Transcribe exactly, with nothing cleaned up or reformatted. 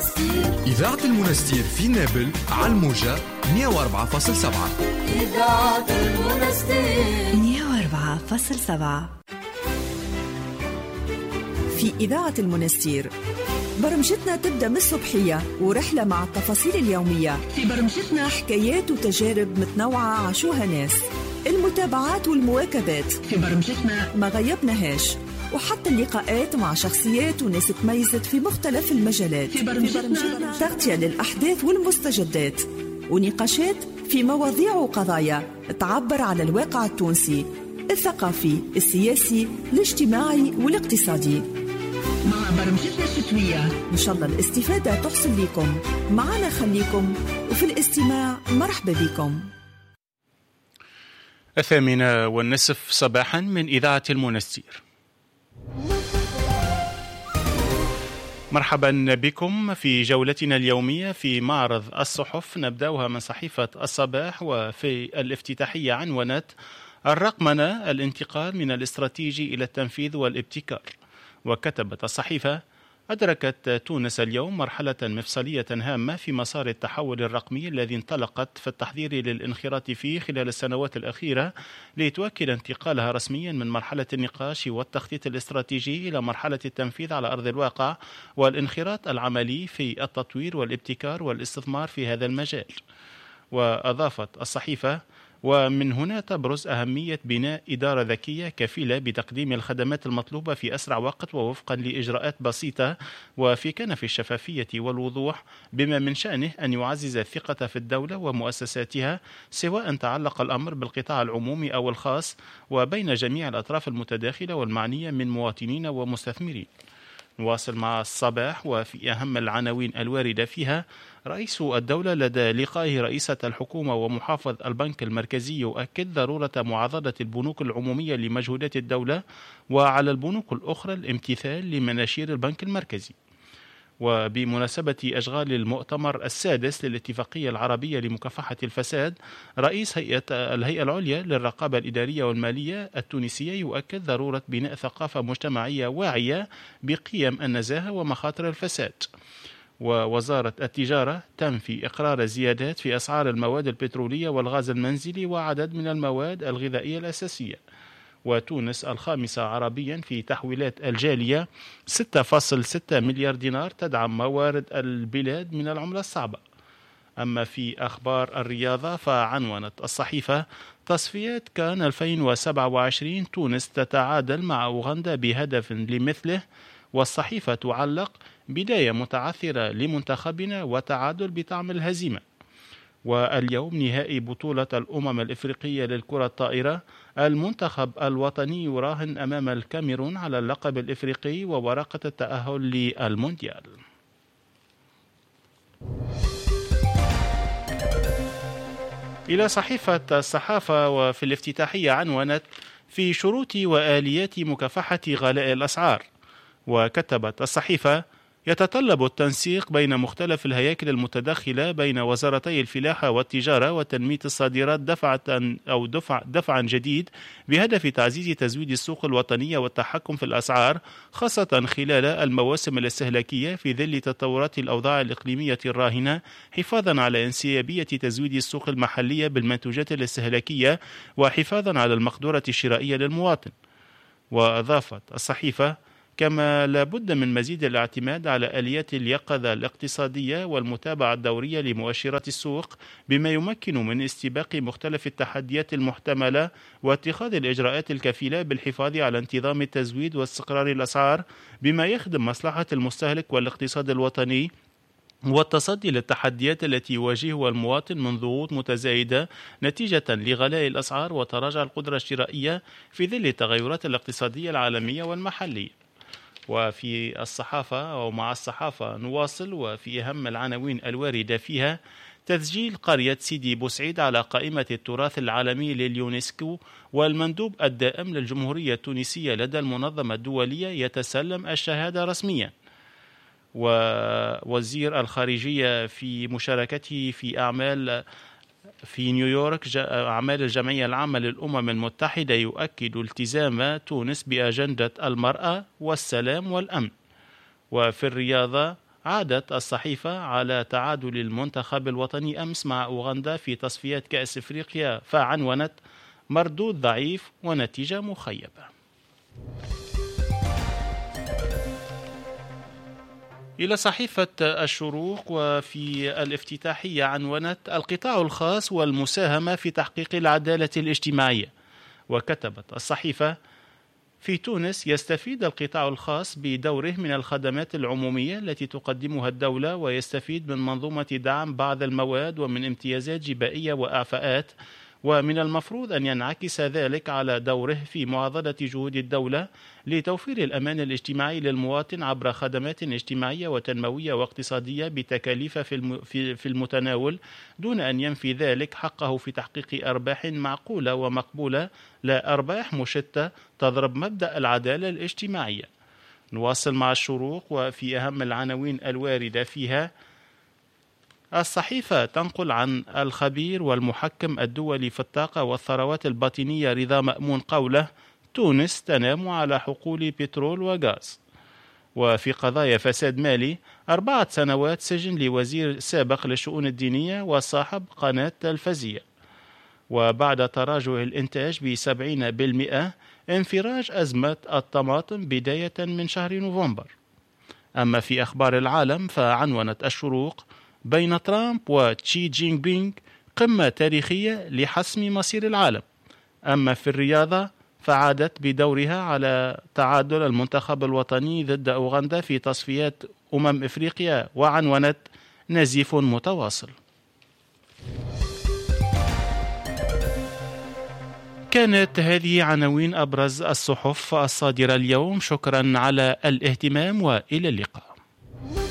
إذاعة المنستير في نابل على الموجة مية وأربعة فاصلة سبعة. إذاعة المنستير مية وأربعة فاصلة سبعة. في إذاعة المنستير برمجتنا تبدأ من الصبحية ورحلة مع التفاصيل اليومية. في برمجتنا حكايات وتجارب متنوعة عاشوها ناس، المتابعات والمواكبات. في برمجتنا ما غيبناهاش، وحتى اللقاءات مع شخصيات وناس تميزت في مختلف المجالات. في برمجتنا تغطية للأحداث والمستجدات ونقاشات في مواضيع وقضايا تعبر على الواقع التونسي الثقافي، السياسي، الاجتماعي والاقتصادي. مع برمجتنا الشتوية إن شاء الله الاستفادة تحصل لكم. معنا خليكم، وفي الاستماع مرحبا بكم. الثامنة والنصف صباحا من إذاعة المنستير. مرحبا بكم في جولتنا اليومية في معرض الصحف، نبدأها من صحيفة الصباح، وفي الافتتاحية عنونت الرقمنة، الانتقال من الاستراتيجي إلى التنفيذ والابتكار. وكتبت الصحيفة: أدركت تونس اليوم مرحلة مفصلية هامة في مسار التحول الرقمي الذي انطلقت في التحضير للانخراط فيه خلال السنوات الأخيرة، لتؤكد انتقالها رسميا من مرحلة النقاش والتخطيط الاستراتيجي إلى مرحلة التنفيذ على أرض الواقع والانخراط العملي في التطوير والابتكار والاستثمار في هذا المجال. وأضافت الصحيفة: ومن هنا تبرز أهمية بناء إدارة ذكية كفيلة بتقديم الخدمات المطلوبة في أسرع وقت ووفقا لإجراءات بسيطة وفي كنف الشفافية والوضوح، بما من شأنه أن يعزز الثقة في الدولة ومؤسساتها، سواء تعلق الأمر بالقطاع العمومي أو الخاص، وبين جميع الأطراف المتداخلة والمعنية من مواطنين ومستثمرين. نواصل مع الصباح، وفي أهم العناوين الواردة فيها: رئيس الدولة لدى لقائه رئيسة الحكومة ومحافظ البنك المركزي يؤكد ضرورة معاضدة البنوك العمومية لمجهودات الدولة، وعلى البنوك الأخرى الامتثال لمناشير البنك المركزي. وبمناسبة أشغال المؤتمر السادس للاتفاقية العربية لمكافحة الفساد، رئيس هيئة الهيئة العليا للرقابة الإدارية والمالية التونسية يؤكد ضرورة بناء ثقافة مجتمعية واعية بقيم النزاهة ومخاطر الفساد. ووزارة التجارة تنفي إقرار زيادات في أسعار المواد البترولية والغاز المنزلي وعدد من المواد الغذائية الأساسية. وتونس الخامسة عربيا في تحويلات الجالية، ستة فاصلة ستة مليار دينار تدعم موارد البلاد من العملة الصعبة. أما في أخبار الرياضة فعنونت الصحيفة: تصفيات كان ألفين وسبعة وعشرين، تونس تتعادل مع أوغندا بهدف لمثله. والصحيفة تعلق: بداية متعثرة لمنتخبنا وتعادل بطعم الهزيمة. واليوم نهائي بطولة الأمم الإفريقية للكرة الطائرة، المنتخب الوطني يراهن أمام الكاميرون على اللقب الإفريقي وورقة التأهل للمونديال. إلى صحيفة الصحافة، وفي الافتتاحية عنونت: في شروط وآليات مكافحة غلاء الأسعار. وكتبت الصحيفة: يتطلب التنسيق بين مختلف الهياكل المتداخلة بين وزارتي الفلاحة والتجارة وتنمية الصادرات دفعة أو دفع دفعا جديد بهدف تعزيز تزويد السوق الوطنية والتحكم في الأسعار، خاصة خلال المواسم الاستهلاكية في ظل تطورات الأوضاع الإقليمية الراهنة، حفاظا على انسيابية تزويد السوق المحلية بالمنتوجات الاستهلاكية وحفاظا على المقدرة الشرائية للمواطن. وأضافت الصحيفة: كما لا بد من مزيد الاعتماد على آليات اليقظة الاقتصادية والمتابعة الدورية لمؤشرات السوق، بما يمكن من استباق مختلف التحديات المحتملة واتخاذ الإجراءات الكفيلة بالحفاظ على انتظام التزويد واستقرار الأسعار، بما يخدم مصلحة المستهلك والاقتصاد الوطني، والتصدي للتحديات التي يواجهها المواطن من ضغوط متزايدة نتيجة لغلاء الأسعار وتراجع القدرة الشرائية في ظل التغيرات الاقتصادية العالمية والمحلية. وفي الصحافة أو مع الصحافة نواصل، وفي أهم العناوين الواردة فيها: تسجيل قرية سيدي بوسعيد على قائمة التراث العالمي لليونسكو، والمندوب الدائم للجمهورية التونسية لدى المنظمة الدولية يتسلم الشهادة رسميا. ووزير الخارجية في مشاركته في أعمال في نيويورك أعمال الجمعية العامة للأمم المتحدة يؤكد التزام تونس بأجندة المرأة والسلام والأمن. وفي الرياضة عادت الصحيفة على تعادل المنتخب الوطني أمس مع أوغندا في تصفيات كأس إفريقيا، فعنونت مردود ضعيف ونتيجة مخيبة. إلى صحيفة الشروق، وفي الافتتاحية عنونت القطاع الخاص والمساهمة في تحقيق العدالة الاجتماعية. وكتبت الصحيفة: في تونس يستفيد القطاع الخاص بدوره من الخدمات العمومية التي تقدمها الدولة، ويستفيد من منظومة دعم بعض المواد ومن امتيازات جبائية وإعفاءات، ومن المفروض أن ينعكس ذلك على دوره في معضلة جهود الدولة لتوفير الأمان الاجتماعي للمواطن عبر خدمات اجتماعية وتنموية واقتصادية بتكاليف في المتناول، دون أن ينفي ذلك حقه في تحقيق أرباح معقولة ومقبولة، لا أرباح مشتة تضرب مبدأ العدالة الاجتماعية. نواصل مع الشروق، وفي أهم العناوين الواردة فيها: الصحيفة تنقل عن الخبير والمحكم الدولي في الطاقة والثروات الباطنية رضا مأمون قوله: تونس تنام على حقول بترول وغاز. وفي قضايا فساد مالي: أربعة سنوات سجن لوزير سابق للشؤون الدينية وصاحب قناة تلفزية. وبعد تراجع الإنتاج بسبعين بالمئة انفراج أزمة الطماطم بداية من شهر نوفمبر. أما في أخبار العالم فعنونت الشروق: بين ترامب وتشي جينغ بينغ قمة تاريخية لحسم مصير العالم. أما في الرياضة فعادت بدورها على تعادل المنتخب الوطني ضد أوغندا في تصفيات أمم إفريقيا، وعنونت نزيف متواصل. كانت هذه عناوين أبرز الصحف الصادرة اليوم. شكرا على الاهتمام وإلى اللقاء.